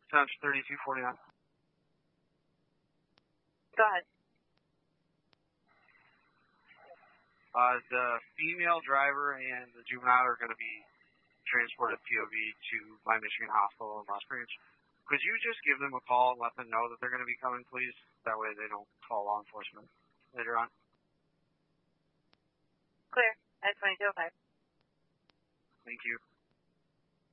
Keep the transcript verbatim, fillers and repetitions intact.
Times thirty-two forty-nine. Go ahead. Uh, the female driver and the juvenile are going to be transported P O V to my Michigan Hospital in West Branch. Could you just give them a call and let them know that they're going to be coming, please? That way they don't call law enforcement later on. Clear. At twenty-two oh five. Thank you.